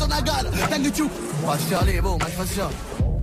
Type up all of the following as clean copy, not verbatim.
na cara, tenho tchu. Facciale, boh, ma facciale.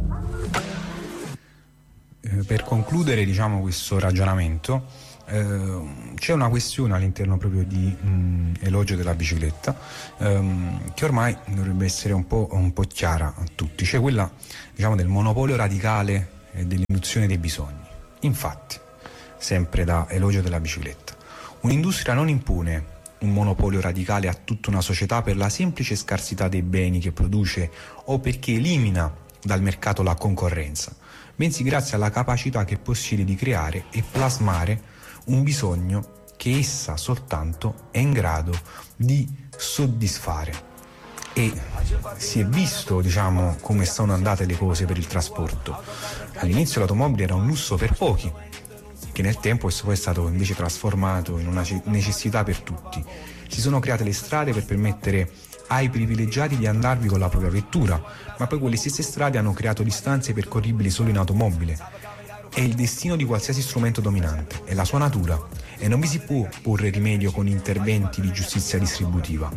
Per concludere, diciamo, questo ragionamento, c'è una questione all'interno proprio di Elogio della bicicletta, che ormai dovrebbe essere un po' chiara a tutti, cioè quella, diciamo, del monopolio radicale e dell'induzione dei bisogni. Infatti, sempre da Elogio della bicicletta, un'industria non impone un monopolio radicale a tutta una società per la semplice scarsità dei beni che produce o perché elimina dal mercato la concorrenza, bensì grazie alla capacità che possiede di creare e plasmare un bisogno che essa soltanto è in grado di soddisfare. E si è visto, diciamo, come sono andate le cose per il trasporto. All'inizio l'automobile era un lusso per pochi, che nel tempo questo poi è stato invece trasformato in una necessità per tutti. Si sono create le strade per permettere ai privilegiati di andarvi con la propria vettura, ma poi quelle stesse strade hanno creato distanze percorribili solo in automobile. È il destino di qualsiasi strumento dominante, è la sua natura, e non vi si può porre rimedio con interventi di giustizia distributiva.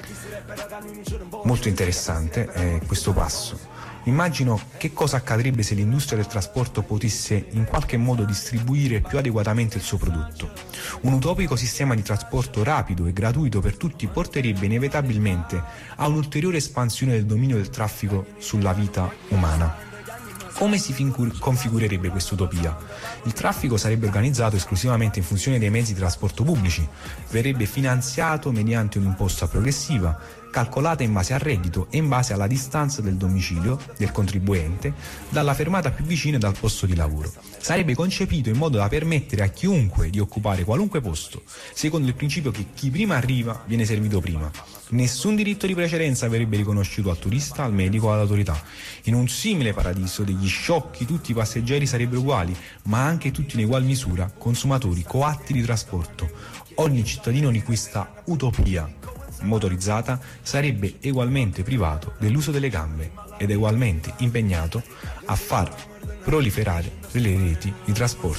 Molto interessante è questo passo. Immagino che cosa accadrebbe se l'industria del trasporto potesse in qualche modo distribuire più adeguatamente il suo prodotto. Un utopico sistema di trasporto rapido e gratuito per tutti porterebbe inevitabilmente a un'ulteriore espansione del dominio del traffico sulla vita umana. Come si configurerebbe quest'utopia? Il traffico sarebbe organizzato esclusivamente in funzione dei mezzi di trasporto pubblici, verrebbe finanziato mediante un'imposta progressiva, calcolata in base al reddito e in base alla distanza del domicilio del contribuente dalla fermata più vicina e dal posto di lavoro. Sarebbe concepito in modo da permettere a chiunque di occupare qualunque posto, secondo il principio che chi prima arriva viene servito prima. Nessun diritto di precedenza verrebbe riconosciuto al turista, al medico o all'autorità. In un simile paradiso degli sciocchi tutti i passeggeri sarebbero uguali, ma anche tutti in egual misura consumatori coatti di trasporto. Ogni cittadino di questa utopia motorizzata sarebbe egualmente privato dell'uso delle gambe ed egualmente impegnato a far proliferare le reti di trasporto